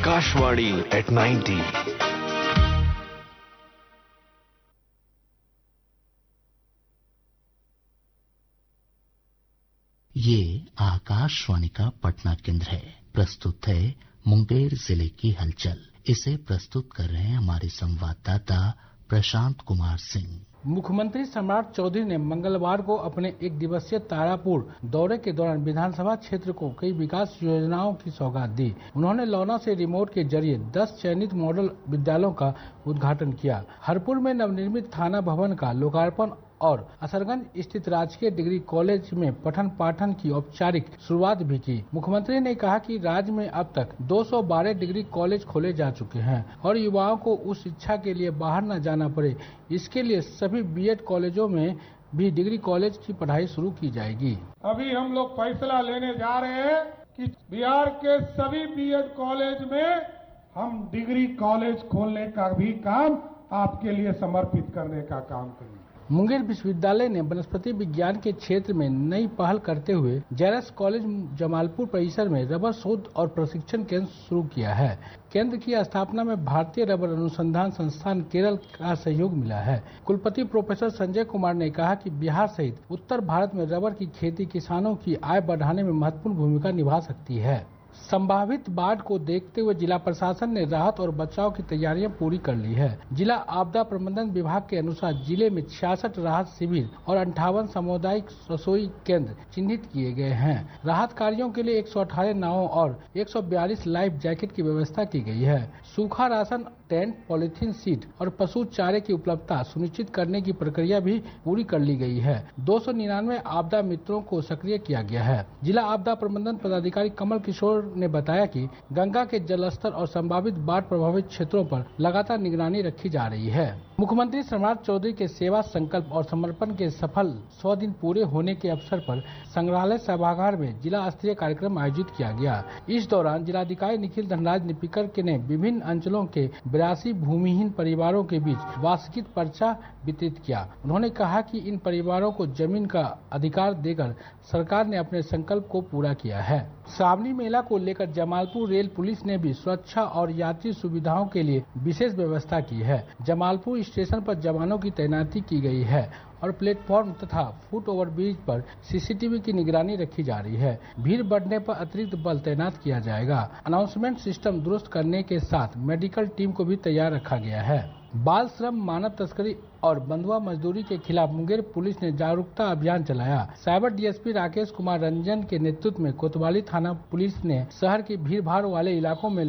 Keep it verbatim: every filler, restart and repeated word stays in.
Akashvani eight ninety. ये आकाशवाणी का पटना केंद्र है। प्रस्तुत है मुंगेर जिले की हलचल। इसे प्रस्तुत कर रहे हैं हमारे संवाददाता प्रशांत कुमार सिंह। मुख्यमंत्री सम्राट चौधरी ने मंगलवार को अपने एक दिवसीय तारापुर दौरे के दौरान विधानसभा क्षेत्र को कई विकास योजनाओं की सौगात दी। उन्होंने लौना से रिमोट के जरिए दस चयनित मॉडल विद्यालयों का उद्घाटन किया। हरपुर में नवनिर्मित थाना भवन का लोकार्पण और असरगंज स्थित राजकीय डिग्री कॉलेज में पठन पाठन की औपचारिक शुरुआत भी की। मुख्यमंत्री ने कहा कि राज्य में अब तक दो सौ बारह डिग्री कॉलेज खोले जा चुके हैं और युवाओं को उस शिक्षा के लिए बाहर न जाना पड़े, इसके लिए सभी बीएड कॉलेजों में भी डिग्री कॉलेज की पढ़ाई शुरू की जाएगी। अभी हम लोग फैसला लेने जा रहे हैं कि बिहार के सभी बीएड कॉलेज में हम डिग्री कॉलेज खोलने का भी काम आपके लिए समर्पित करने का काम करेंगे। मुंगेर विश्वविद्यालय ने वनस्पति विज्ञान के क्षेत्र में नई पहल करते हुए जेरस कॉलेज जमालपुर परिसर में रबर शोध और प्रशिक्षण केंद्र शुरू किया है। केंद्र की स्थापना में भारतीय रबर अनुसंधान संस्थान केरल का सहयोग मिला है। कुलपति प्रोफेसर संजय कुमार ने कहा कि बिहार सहित उत्तर भारत में रबर की खेती किसानों की आय बढ़ाने में महत्वपूर्ण भूमिका निभा सकती है। संभावित बाढ़ को देखते हुए जिला प्रशासन ने राहत और बचाव की तैयारियां पूरी कर ली है। जिला आपदा प्रबंधन विभाग के अनुसार जिले में छियासठ राहत शिविर और अंठावन सामुदायिक रसोई केंद्र चिन्हित किए गए हैं। राहत कार्यों के लिए एक सौ अठारह नावों और एक सौ बयालीस लाइफ जैकेट की व्यवस्था की गई है। सूखा राशन, टेंट, पॉलिथीन सीट और पशु चारे की उपलब्धता सुनिश्चित करने की प्रक्रिया भी पूरी कर ली गई है। दो सौ निन्यानवे आपदा मित्रों को सक्रिय किया गया है। जिला आपदा प्रबंधन पदाधिकारी कमल किशोर ने बताया कि गंगा के जलस्तर और संभावित बाढ़ प्रभावित क्षेत्रों पर लगातार निगरानी रखी जा रही है। मुख्यमंत्री सम्राट चौधरी के सेवा संकल्प और समर्पण के सफल सौ दिन पूरे होने के अवसर पर संग्रहालय सभागार में जिला स्तरीय कार्यक्रम आयोजित किया गया। इस दौरान जिलाधिकारी निखिल धनराज निपिकर के ने विभिन्न अंचलों के बिरासी भूमिहीन परिवारों के बीच वार्षिक पर्चा वितरित किया। उन्होंने कहा कि इन परिवारों को जमीन का अधिकार देकर सरकार ने अपने संकल्प को पूरा किया है। श्रावणी मेला को लेकर जमालपुर रेल पुलिस ने भी सुरक्षा और यात्री सुविधाओं के लिए विशेष व्यवस्था की है। जमालपुर स्टेशन पर जवानों की तैनाती की गई है और प्लेटफॉर्म तथा फुट ओवर ब्रिज पर सीसीटीवी की निगरानी रखी जा रही है। भीड़ बढ़ने पर अतिरिक्त बल तैनात किया जाएगा। अनाउंसमेंट सिस्टम दुरुस्त करने के साथ मेडिकल टीम को भी तैयार रखा गया है। बाल श्रम, मानव तस्करी और बंधुआ मजदूरी के खिलाफ मुंगेर पुलिस ने जागरूकता अभियान चलाया। साइबर डीएसपी राकेश कुमार रंजन के नेतृत्व में कोतवाली थाना पुलिस ने शहर के भीड़ भाड़ वाले इलाकों में